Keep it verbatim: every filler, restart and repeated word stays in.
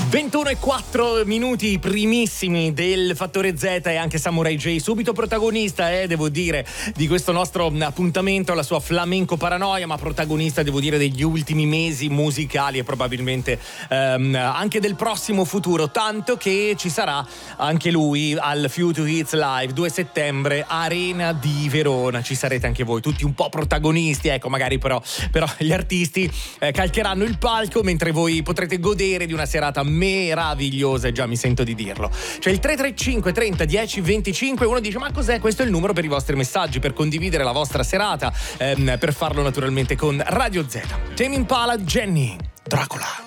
ventuno e quattro minuti primissimi del Fattore Z e anche Samurai J subito protagonista, eh, devo dire, di questo nostro appuntamento, la sua flamenco paranoia, ma protagonista, devo dire, degli ultimi mesi musicali e probabilmente ehm, anche del prossimo futuro, tanto che ci sarà anche lui al Future Hits Live due settembre, Arena di Verona. Ci sarete anche voi, tutti un po' protagonisti, ecco, magari però, però gli artisti eh, calcheranno il palco mentre voi potrete godere di una serata meravigliosa, e già mi sento di dirlo. C'è il tre tre cinque trenta dieci venticinque, uno dice: ma cos'è? Questo è il numero per i vostri messaggi, per condividere la vostra serata, ehm, per farlo naturalmente con Radio Z. Tame Impala, Jenny, Dracula.